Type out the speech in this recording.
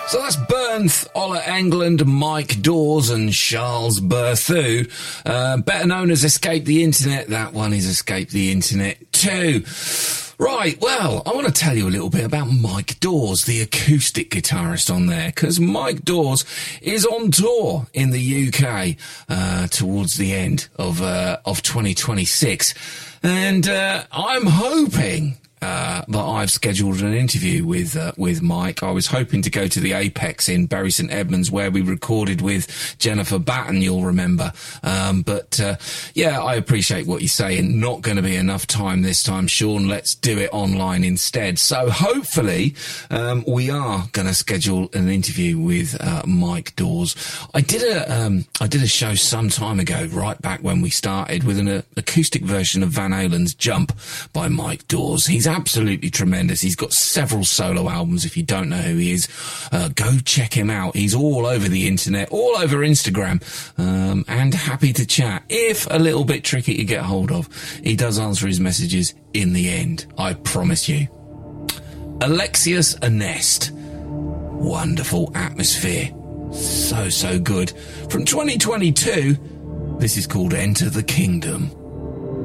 So that's Bernth, Ola England, Mike Dawes and Charles Berthoud. Better known as Escape the Internet. That one is Escape the Internet too. Right, well, I want to tell you a little bit about Mike Dawes, the acoustic guitarist on there, because Mike Dawes is on tour in the UK towards the end of 2026. And I'm hoping that I've scheduled an interview with Mike. I was hoping to go to the Apex in Bury St Edmunds where we recorded with Jennifer Batten, you'll remember. But I appreciate what you're saying. Not going to be enough time this time, Sean. Let's do it online instead. So hopefully we are going to schedule an interview with Mike Dawes. I did a show some time ago, right back when we started, with an acoustic version of Van Halen's Jump by Mike Dawes. He's absolutely tremendous. He's got several solo albums. If you don't know who he is, go check him out. He's all over the internet, all over Instagram, and happy to chat. If a little bit tricky to get hold of, he does answer his messages in the end, I promise you. Alexius Anest. Wonderful Atmosphere. So good. From 2022, this is called Enter the Kingdom.